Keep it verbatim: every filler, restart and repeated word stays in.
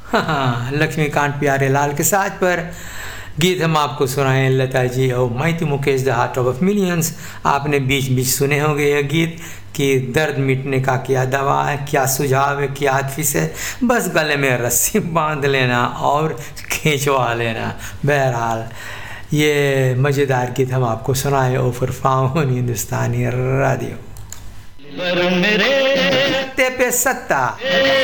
हाँ, लक्ष्मीकांत प्यारेलाल के साथ पर गीत हम आपको सुनाए लता जी और मैं तो Mukesh the heart of millions. आपने बीच बीच सुने होंगे यह गीत कि दर्द मिटने का क्या दवा है, क्या सुझाव है, क्या हदफिस है, बस गले में रस्सी बांध लेना और खींचवा लेना। बहरहाल ये मज़ेदार गीत हम आपको सुनाए ओफर फाउन हिंदुस्तानी रेडियो ते पे सत्ता।